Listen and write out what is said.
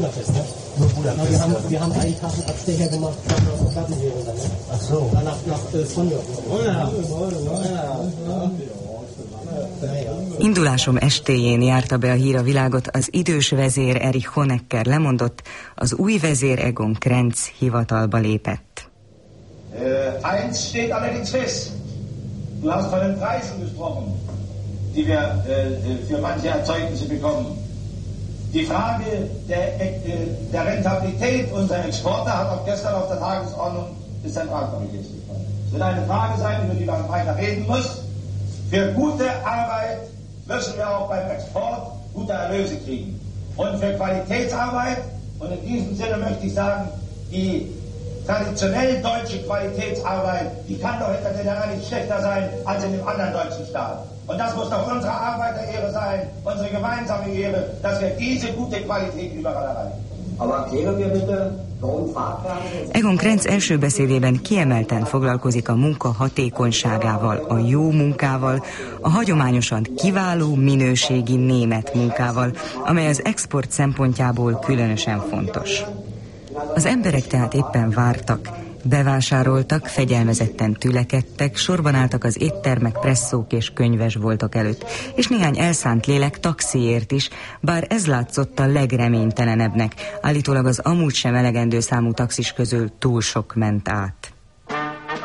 Wir haben einen Tafelabstecher gemacht, nach Gartenwährung dann. Ach so. Nach Sonntag. Indulásom estéjén járta be a hír a világot, az idős vezér Erich Honecker lemondott, az új vezér Egon Krenz hivatalba lépett. Eins steht allerdings fest. Du hast von den Preisen gesprochen, die wir für manche Erzeugnisse bekommen. Die Frage der Rentabilität unserer Exporte hat auch gestern auf der Tagesordnung des Zentralkomitees gestanden. Es wird eine Frage sein, über die man weiter reden muss. Für gute Arbeit müssen wir auch beim Export gute Erlöse kriegen. Und für Qualitätsarbeit, und in diesem Sinne möchte ich sagen, die traditionell deutsche Qualitätsarbeit, die kann doch in der DDR nicht schlechter sein als in dem anderen deutschen Staat. Und das muss doch unsere Arbeiterehre sein, unsere gemeinsame Ehre, dass wir diese gute Qualität überall erreichen. Aber erklären wir bitte, warum Fahrplan... Egon Krenz első beszédében kiemelten foglalkozik a munka hatékonyságával, a jó munkával, a hagyományosan kiváló minőségi német munkával, amely az export szempontjából különösen fontos. Az emberek tehát éppen vártak, bevásároltak, fegyelmezetten tülekedtek, sorban álltak az éttermek, presszók és könyvesboltok előtt, és néhány elszánt lélek taxiért is, bár ez látszott a legreménytelenebbnek, állítólag az amúgy sem elegendő számú taxis közül túl sok ment át.